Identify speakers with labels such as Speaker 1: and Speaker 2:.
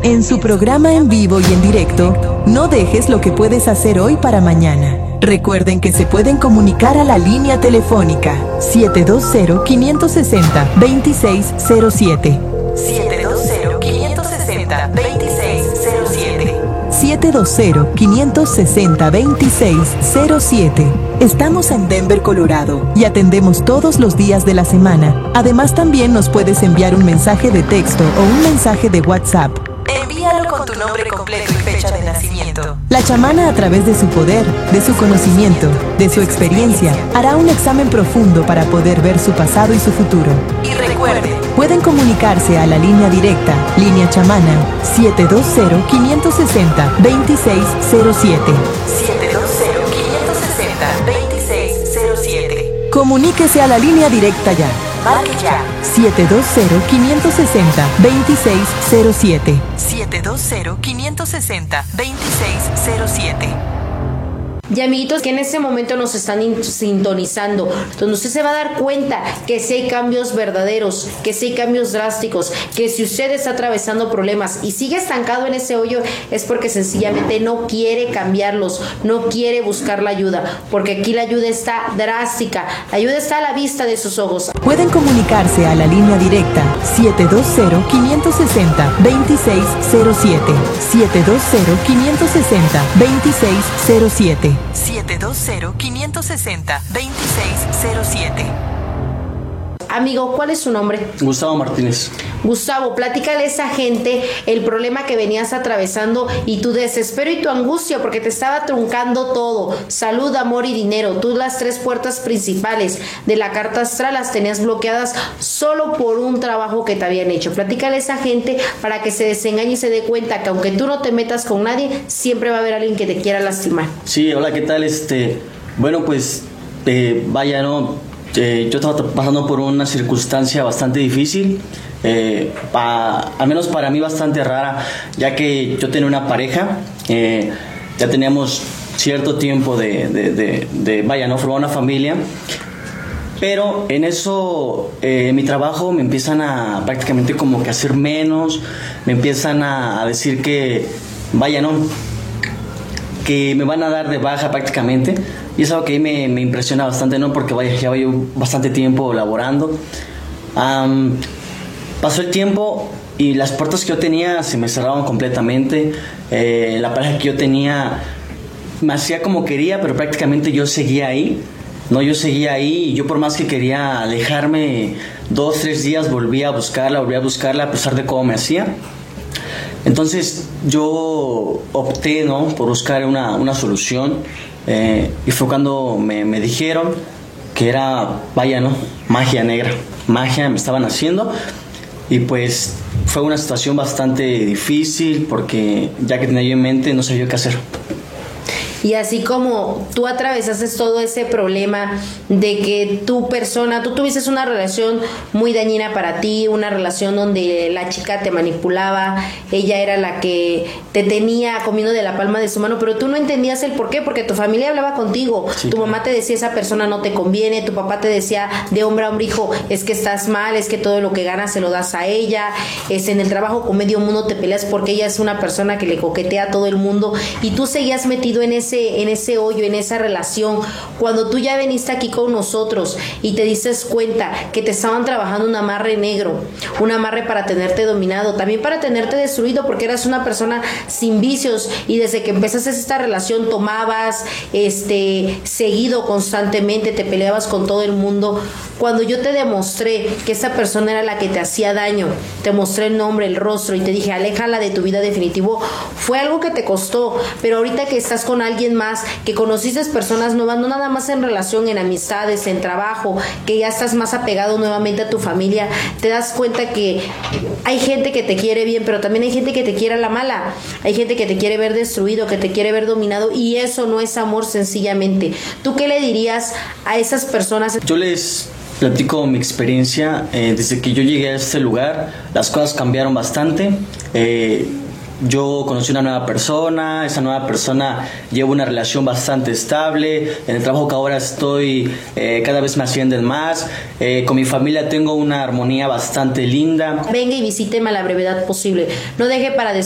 Speaker 1: En su programa en vivo y en directo, no dejes lo que puedes hacer hoy para mañana. Recuerden que se pueden comunicar a la línea telefónica 720-560-2607. 720-560-2607. 720-560-2607. Estamos en Denver, Colorado, y atendemos todos los días de la semana. Además, también nos puedes enviar un mensaje de texto o un mensaje de WhatsApp. Envíalo con tu nombre completo y fecha de nacimiento. La chamana, a través de su poder, de su conocimiento, de su experiencia, hará un examen profundo para poder ver su pasado y su futuro. Y recuerde, pueden comunicarse a la línea directa, línea chamana, 720-560-2607. 720-560-2607. Comuníquese a la línea directa ya. Marque ya. 720-560-2607. 720-560-2607.
Speaker 2: Y amiguitos que en este momento nos están sintonizando, donde usted se va a dar cuenta que si hay cambios verdaderos, que si hay cambios drásticos, que si usted está atravesando problemas y sigue estancado en ese hoyo, es porque sencillamente no quiere cambiarlos, no quiere buscar la ayuda, porque aquí la ayuda está drástica, la ayuda está a la vista de sus ojos.
Speaker 1: Pueden comunicarse a la línea directa 720-560-2607. 720-560-2607. 720-560-2607.
Speaker 2: Amigo, ¿cuál es su nombre?
Speaker 3: Gustavo Martínez.
Speaker 2: Gustavo, platícale a esa gente el problema que venías atravesando y tu desespero y tu angustia porque te estaba truncando todo. Salud, amor y dinero. Tú las 3 puertas principales de la carta astral las tenías bloqueadas solo por un trabajo que te habían hecho. Platícale a esa gente para que se desengañe y se dé cuenta que aunque tú no te metas con nadie, siempre va a haber alguien que te quiera lastimar.
Speaker 3: Sí, hola, ¿qué tal? Bueno, pues, vaya, ¿no? Yo estaba pasando por una circunstancia bastante difícil, al menos para mí bastante rara, ya que yo tenía una pareja, ya teníamos cierto tiempo vaya, no formar una familia, pero en eso, en mi trabajo me empiezan a prácticamente como que hacer menos, me empiezan a decir que, vaya, no, que me van a dar de baja prácticamente. Y es algo que me impresiona bastante, ¿no? Porque vaya, ya llevo bastante tiempo laborando. Pasó el tiempo y las puertas que yo tenía se me cerraron completamente. La pareja que yo tenía me hacía como quería, pero prácticamente yo seguía ahí. No, yo seguía ahí y yo, por más que quería alejarme 2, 3 días, volvía a buscarla a pesar de cómo me hacía. Entonces yo opté, ¿no?, por buscar una solución. Y fue cuando me dijeron que era, vaya, ¿no?, magia negra, magia me estaban haciendo. Y pues fue una situación bastante difícil porque ya que tenía yo en mente no sabía qué hacer.
Speaker 2: Y así como tú atravesaste todo ese problema de que tú tuviste una relación muy dañina para ti, una relación donde la chica te manipulaba, ella era la que te tenía comiendo de la palma de su mano, pero tú no entendías el por qué, porque tu familia hablaba contigo, sí. Tu mamá te decía, esa persona no te conviene, tu papá te decía de hombre a hombre, hijo, es que estás mal, es que todo lo que ganas se lo das a ella, en el trabajo con medio mundo te peleas porque ella es una persona que le coquetea a todo el mundo y tú seguías metido en ese hoyo, en esa relación. Cuando tú ya veniste aquí con nosotros y te diste cuenta que te estaban trabajando un amarre negro, un amarre para tenerte dominado, también para tenerte destruido porque eras una persona sin vicios y desde que empezaste esta relación tomabas seguido, constantemente, te peleabas con todo el mundo. Cuando yo te demostré que esa persona era la que te hacía daño, te mostré el nombre, el rostro y te dije, aléjala de tu vida definitivo, fue algo que te costó, pero ahorita que estás con alguien más, que conociste personas nuevas, no nada más en relación, en amistades, en trabajo, que ya estás más apegado nuevamente a tu familia, te das cuenta que hay gente que te quiere bien, pero también hay gente que te quiere a la mala, hay gente que te quiere ver destruido, que te quiere ver dominado, y eso no es amor sencillamente. ¿Tú qué le dirías a esas personas?
Speaker 3: Yo les platico mi experiencia. Desde que yo llegué a este lugar, las cosas cambiaron bastante. Yo conocí una nueva persona, esa nueva persona lleva una relación bastante estable, en el trabajo que ahora estoy cada vez me ascienden más, con mi familia tengo una armonía bastante linda.
Speaker 2: Venga y visíteme a la brevedad posible, no deje para